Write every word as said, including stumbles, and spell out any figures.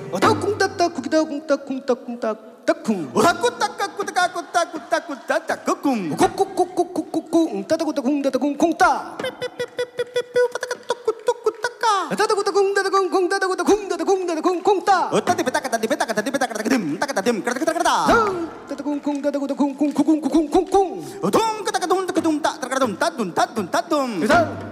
어다쿵 따따 쿵이다 쿵따쿵 따쿵 따따쿵 오라꾸따까꾸따까꾸따꾸따꾸따따꾸쿵 콕콕콕콕콕콕 따다구따쿵 따다쿵 콩따 따다구따쿵 따다쿵 콩 따다구따쿵 따다쿵 따다쿵 콩따 어따디베따까따디베따까따디베따까따디금 따까따dim 까따까따까따 따다쿵 콩 따다구따쿵 콩 콩콩 콩콩 콩콩 둠 까따까둠 따까둠 따까둠 따따까둠 따둠 따둠 따둠 이상